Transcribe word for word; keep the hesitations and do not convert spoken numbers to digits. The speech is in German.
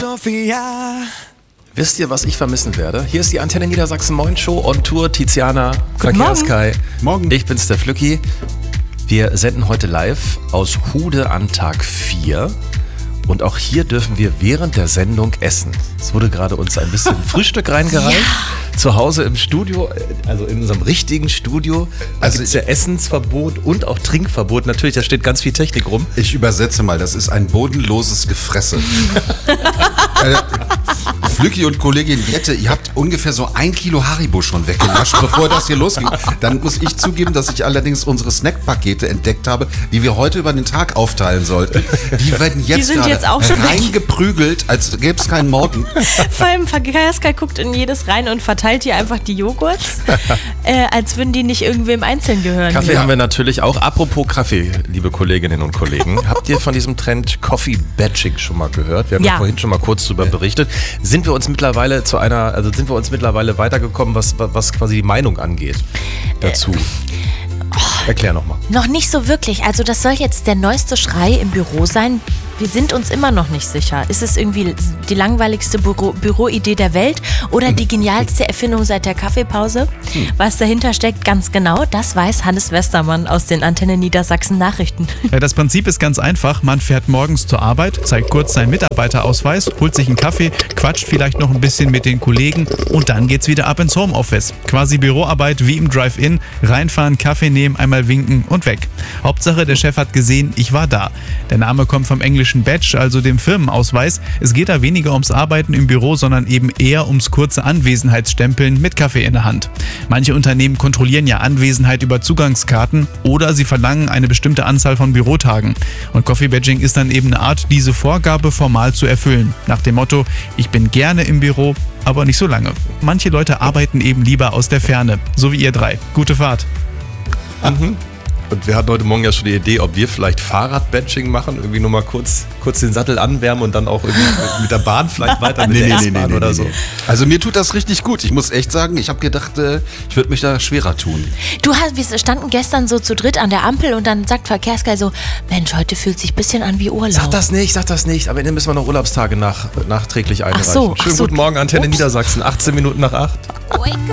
Philadelphia. Wisst ihr, was ich vermissen werde? Hier ist die Antenne Niedersachsen Moin Show on Tour. Tiziana, Verkehrssky. Morgen. Ich bin's, der Flücki. Wir senden heute live aus Hude an Tag vier. Und auch hier dürfen wir während der Sendung essen. Es wurde gerade uns ein bisschen Frühstück reingereicht. Ja. Zu Hause im Studio, also in unserem richtigen Studio. Da also gibt es ja Essensverbot und auch Trinkverbot. Natürlich, da steht ganz viel Technik rum. Ich übersetze mal, das ist ein bodenloses Gefresse. äh, Flücki und Kollegin Jette, ihr habt ungefähr so ein Kilo Haribo schon weggenascht, bevor das hier losging. Dann muss ich zugeben, dass ich allerdings unsere Snackpakete entdeckt habe, die wir heute über den Tag aufteilen sollten. Die werden jetzt, die sind gerade jetzt auch schon reingeprügelt, als gäbe es keinen Morgen. Vor allem Verkehrssky guckt in jedes rein und verteilt hier einfach die Joghurts, äh, als würden die nicht irgendwem einzeln gehören. Kaffee hier. haben wir natürlich auch. Apropos Kaffee, liebe Kolleginnen und Kollegen. Habt ihr von diesem Trend Coffee Batching schon mal gehört? Wir haben ja vorhin schon mal kurz drüber berichtet. Sind wir uns mittlerweile zu einer, also sind wir uns mittlerweile weitergekommen, was, was quasi die Meinung angeht dazu? Äh. Oh, Erklär nochmal. Noch nicht so wirklich. Also das soll jetzt der neueste Schrei im Büro sein. Wir sind uns immer noch nicht sicher. Ist es irgendwie die langweiligste Büro- Büroidee der Welt oder die genialste Erfindung seit der Kaffeepause? Hm. Was dahinter steckt, ganz genau, das weiß Hannes Westermann aus den Antenne Niedersachsen Nachrichten. Ja, das Prinzip ist ganz einfach. Man fährt morgens zur Arbeit, zeigt kurz seinen Mitarbeiterausweis, holt sich einen Kaffee, quatscht vielleicht noch ein bisschen mit den Kollegen und dann geht's wieder ab ins Homeoffice. Quasi Büroarbeit wie im Drive-In. Reinfahren, Kaffee nehmen, einmal winken und weg. Hauptsache, der Chef hat gesehen, ich war da. Der Name kommt vom englischen Badge, also dem Firmenausweis. Es geht da weniger ums Arbeiten im Büro, sondern eben eher ums kurze Anwesenheitsstempeln mit Kaffee in der Hand. Manche Unternehmen kontrollieren ja Anwesenheit über Zugangskarten oder sie verlangen eine bestimmte Anzahl von Bürotagen. Und Coffee Badging ist dann eben eine Art, diese Vorgabe formal zu erfüllen. Nach dem Motto, ich bin gerne im Büro, aber nicht so lange. Manche Leute arbeiten eben lieber aus der Ferne, so wie ihr drei. Gute Fahrt. Mhm. Und wir hatten heute Morgen ja schon die Idee, ob wir vielleicht Fahrrad-Batching machen, irgendwie nur mal kurz, kurz den Sattel anwärmen und dann auch irgendwie mit der Bahn vielleicht weiter mit nee, der nee, S-Bahn nee, nee, oder nee, so. Nee. Also mir tut das richtig gut. Ich muss echt sagen, ich habe gedacht, ich würde mich da schwerer tun. Du hast, wir standen gestern so zu dritt an der Ampel und dann sagt Verkehrssky so, Mensch, heute fühlt sich ein bisschen an wie Urlaub. Sag das nicht, sag das nicht. Am Ende müssen wir noch Urlaubstage nach, nachträglich einreichen. Ach so, Schönen ach so. guten Morgen, Antenne Ups. Niedersachsen, achtzehn Minuten nach acht.